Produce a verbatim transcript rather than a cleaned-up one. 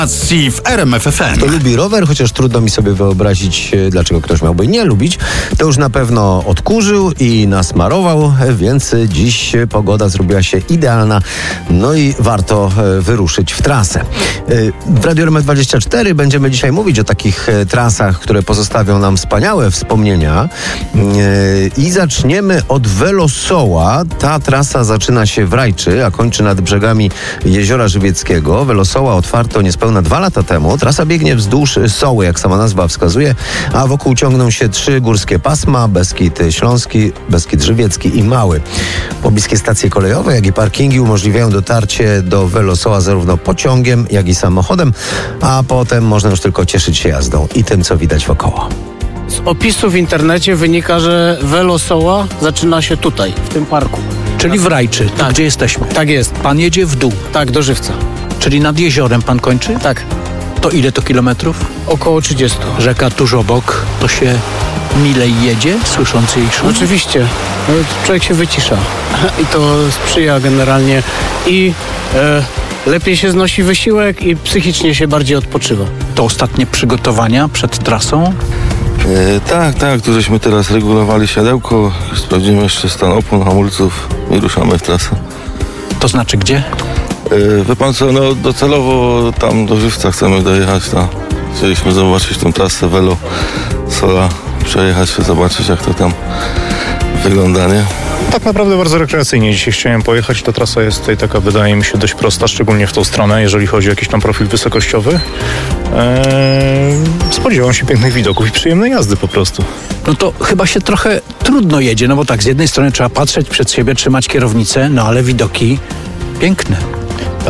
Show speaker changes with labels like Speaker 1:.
Speaker 1: w R M F F M.
Speaker 2: Kto lubi rower, chociaż trudno mi sobie wyobrazić, dlaczego ktoś miałby nie lubić, to już na pewno odkurzył i nasmarował, więc dziś pogoda zrobiła się idealna, no i warto wyruszyć w trasę. W Radiu R M F dwadzieścia cztery będziemy dzisiaj mówić o takich trasach, które pozostawią nam wspaniałe wspomnienia i zaczniemy od Welosoła. Ta trasa zaczyna się w Rajczy, a kończy nad brzegami Jeziora Żywieckiego. Welosoła otwarto niespełna dwa lata temu. Trasa biegnie wzdłuż Soły, jak sama nazwa wskazuje, a wokół ciągną się trzy górskie pasma: Beskid Śląski, Beskid Żywiecki i Mały. Pobliskie stacje kolejowe, jak i parkingi umożliwiają dotarcie do Welosoła zarówno pociągiem, jak i samochodem, a potem można już tylko cieszyć się jazdą i tym, co widać wokoło.
Speaker 3: Z opisu w internecie wynika, że Welosoła zaczyna się tutaj, w tym parku.
Speaker 4: Czyli w Rajczy, tak, gdzie jesteśmy.
Speaker 3: Tak jest.
Speaker 4: Pan jedzie w dół.
Speaker 3: Tak, do Żywca.
Speaker 4: Czyli nad jeziorem pan kończy?
Speaker 3: Tak.
Speaker 4: To ile to kilometrów?
Speaker 3: Około trzydzieści.
Speaker 4: Rzeka tuż obok, to się milej jedzie, słysząc jej szum?
Speaker 3: Oczywiście. No, człowiek się wycisza i to sprzyja generalnie i e, lepiej się znosi wysiłek i psychicznie się bardziej odpoczywa.
Speaker 4: To ostatnie przygotowania przed trasą?
Speaker 5: E, tak, tak, tu żeśmy teraz regulowali siadełko, sprawdzimy jeszcze stan opon, hamulców i ruszamy w trasę.
Speaker 4: To znaczy gdzie?
Speaker 5: E, wie pan co, no docelowo tam do Żywca chcemy dojechać, no. Chcieliśmy zobaczyć tą trasę Velo Sola, przejechać się, zobaczyć jak to tam wygląda, nie?
Speaker 6: Tak naprawdę bardzo rekreacyjnie dzisiaj chciałem pojechać. Ta trasa jest tutaj taka, wydaje mi się, dość prosta, szczególnie w tą stronę, jeżeli chodzi o jakiś tam profil wysokościowy. Eee, spodziewam się pięknych widoków i przyjemnej jazdy po prostu.
Speaker 4: No to chyba się trochę trudno jedzie, no bo tak, z jednej strony trzeba patrzeć przed siebie, trzymać kierownicę, no ale widoki piękne.